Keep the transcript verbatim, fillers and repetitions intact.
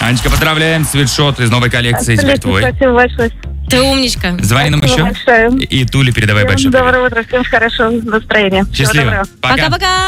Анечка, поздравляем. Свитшот из новой коллекции теперь твой. Спасибо большое. Ты умничка. Звони нам еще. Большое. И Туле передавай Всем большой доброго привет. утра, всем хорошего настроения. Всего Счастливо. доброго. Пока. Пока-пока.